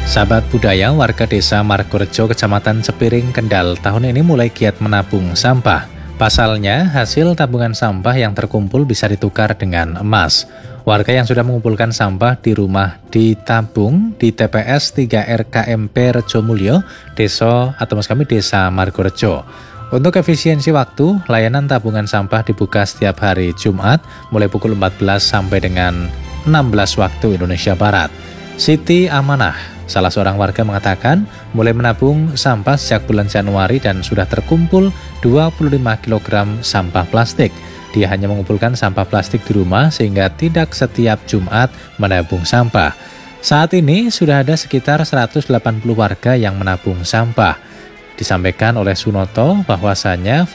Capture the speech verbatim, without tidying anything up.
Sahabat budaya, warga desa Margorejo, Kecamatan Cepiring, Kendal, tahun ini mulai giat menabung sampah. Pasalnya, hasil tabungan sampah yang terkumpul bisa ditukar dengan emas. Warga yang sudah mengumpulkan sampah di rumah ditabung di T P S tiga R K M P Rejomulyo, Desa atau maksud kami Desa Margorejo. Untuk efisiensi waktu, layanan tabungan sampah dibuka setiap hari Jumat mulai pukul empat belas sampai dengan enam belas waktu Indonesia Barat. Siti Amanah, salah seorang warga, mengatakan mulai menabung sampah sejak bulan Januari dan sudah terkumpul dua puluh lima kilogram sampah plastik. Dia hanya mengumpulkan sampah plastik di rumah sehingga tidak setiap Jumat menabung sampah. Saat ini sudah ada sekitar seratus delapan puluh warga yang menabung sampah. Disampaikan oleh Sunoto bahwasanya